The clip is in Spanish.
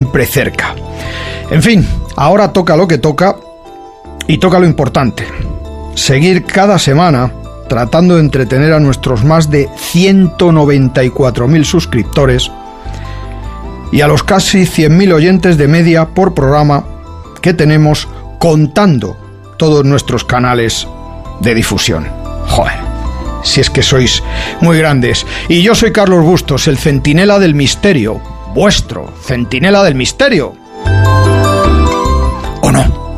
siempre cerca. En fin, ahora toca lo que toca y toca lo importante. Seguir cada semana tratando de entretener a nuestros más de 194.000 suscriptores y a los casi 100.000 oyentes de media por programa que tenemos, contando todos nuestros canales de difusión. Joder, si es que sois muy grandes. Y yo soy Carlos Bustos, el centinela del misterio, vuestro centinela del misterio. ¿O no?